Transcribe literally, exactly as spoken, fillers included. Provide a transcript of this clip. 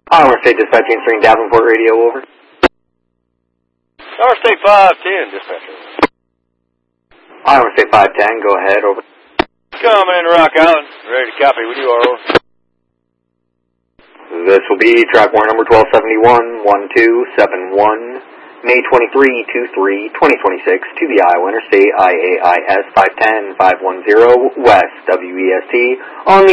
Iowa State Dispatch answering Davenport Radio, over. Iowa State five ten, dispatcher. Iowa State five ten, go ahead, over. Come in, Rock Island. Ready to copy with you, over. This will be track warrant number twelve seventy-one, one two seven one, May twenty-third, twenty-three, twenty twenty-six, to the Iowa Interstate I A I S five ten, five ten, West W E S T, on the